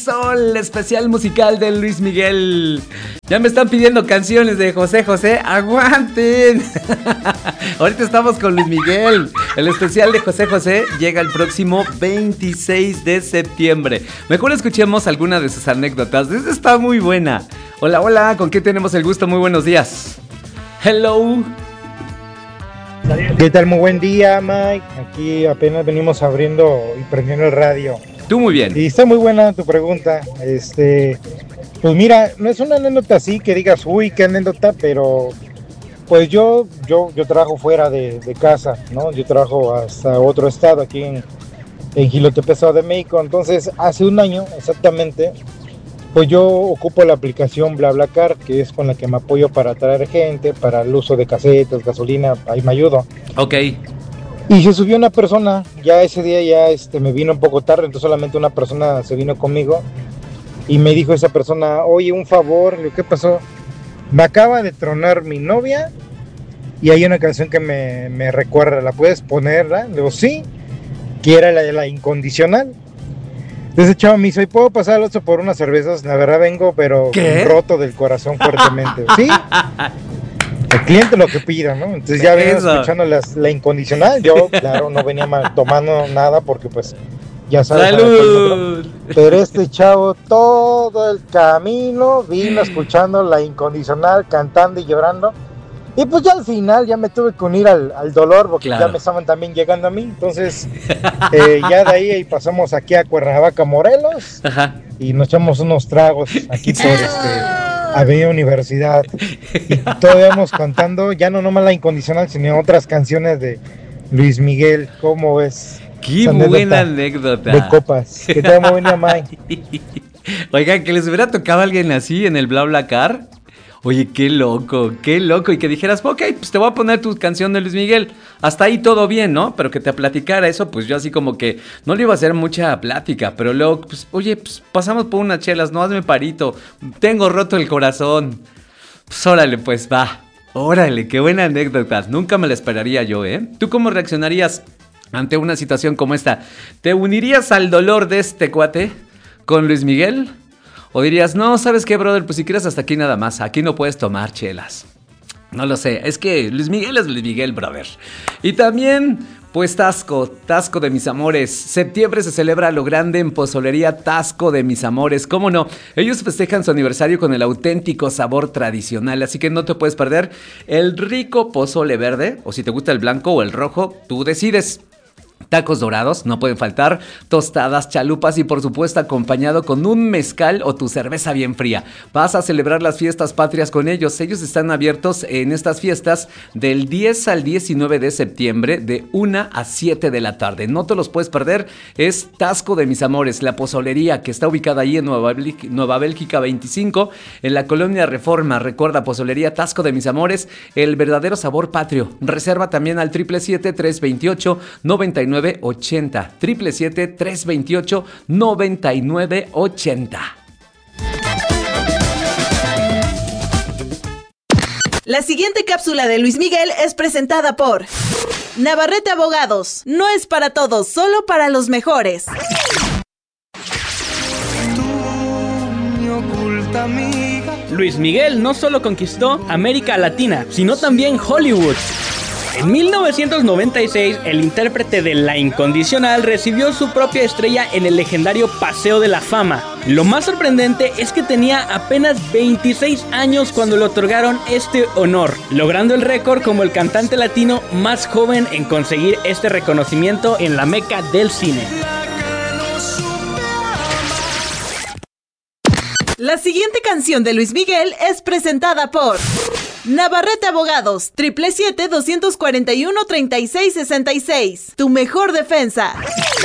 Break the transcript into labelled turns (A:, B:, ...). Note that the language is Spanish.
A: Sol, especial musical de Luis Miguel. Ya me están pidiendo canciones de José José, aguanten. Ahorita estamos con Luis Miguel. El especial de José José llega el próximo 26 de septiembre. Mejor escuchemos alguna de sus anécdotas. Esta está muy buena. Hola, hola, ¿con qué tenemos el gusto? Muy buenos días. Hello.
B: ¿Qué tal? Muy buen día, Mike. Aquí apenas venimos abriendo y prendiendo el radio.
A: Tú muy bien.
B: Y está muy buena tu pregunta. Pues mira, no es una anécdota así que digas, uy, qué anécdota, pero pues yo trabajo fuera de casa, ¿no? Yo trabajo hasta otro estado, aquí en Jilotepec, Estado de México. Entonces, hace un año exactamente, pues yo ocupo la aplicación BlaBlaCar, que es con la que me apoyo para traer gente, para el uso de casetas, gasolina, ahí me ayudo.
A: Ok.
B: Y se subió una persona, ya ese día ya me vino un poco tarde, entonces solamente una persona se vino conmigo y me dijo esa persona, oye, un favor, ¿qué pasó? Me acaba de tronar mi novia y hay una canción que me recuerda, ¿la puedes ponerla? Le digo, sí, que era la Incondicional. Entonces el chavo me dice, ¿puedo pasar al otro por unas cervezas? La verdad vengo, pero roto del corazón fuertemente. ¿Sí? El cliente lo que pida, ¿no? Entonces ya vengo escuchando la Incondicional. Yo, claro, no venía tomando nada porque pues ya sabes.
A: ¡Salud!
B: Pero este chavo todo el camino vino escuchando la Incondicional, cantando y llorando. Y pues ya al final ya me tuve que unir al dolor porque ya me estaban también llegando a mí. Entonces ya de ahí pasamos aquí a Cuernavaca, Morelos. Ajá. Y nos echamos unos tragos aquí por Avenida Universidad. Y todavía vamos cantando ya no nomás la Incondicional, sino otras canciones de Luis Miguel. ¿Cómo ves?
A: Qué buena anécdota.
B: De copas. Que te muy buena, Mike.
A: Oigan, que les hubiera tocado a alguien así en el BlaBlaCar. Oye, qué loco, y que dijeras, ok, pues te voy a poner tu canción de Luis Miguel, hasta ahí todo bien, ¿no? Pero que te platicara eso, pues yo así como que no le iba a hacer mucha plática, pero luego, pues, oye, pues pasamos por unas chelas, no, hazme parito, tengo roto el corazón, pues órale, pues va, órale, qué buena anécdota, nunca me la esperaría yo, ¿eh? ¿Tú cómo reaccionarías ante una situación como esta? ¿Te unirías al dolor de este cuate con Luis Miguel? ¿O dirías, no, ¿sabes qué, brother? Pues si quieres hasta aquí nada más, aquí no puedes tomar chelas? No lo sé, es que Luis Miguel es Luis Miguel, brother. Y también, pues Tasco de mis amores. Septiembre se celebra a lo grande en Pozolería Tasco de mis amores. ¿Cómo no? Ellos festejan su aniversario con el auténtico sabor tradicional, así que no te puedes perder el rico pozole verde, o si te gusta el blanco o el rojo, tú decides. Tacos dorados, no pueden faltar, tostadas, chalupas y por supuesto acompañado con un mezcal o tu cerveza bien fría. Vas a celebrar las fiestas patrias con ellos. Ellos están abiertos en estas fiestas del 10 al 19 de septiembre de 1 a 7 de la tarde. No te los puedes perder, es Tasco de mis amores, la pozolería que está ubicada ahí en Nueva Bélgica 25, en la colonia Reforma. Recuerda, pozolería Tasco de mis amores, el verdadero sabor patrio. Reserva también al 777-328-9980. 777-328-9980.
C: La siguiente cápsula de Luis Miguel es presentada por Navarrete Abogados. No es para todos, solo para los mejores.
D: Luis Miguel no solo conquistó América Latina, sino también Hollywood. En 1996, el intérprete de La Incondicional recibió su propia estrella en el legendario Paseo de la Fama. Lo más sorprendente es que tenía apenas 26 años cuando le otorgaron este honor, logrando el récord como el cantante latino más joven en conseguir este reconocimiento en la meca del cine.
C: La siguiente canción de Luis Miguel es presentada por Navarrete Abogados, 777-241-3666. Tu mejor defensa.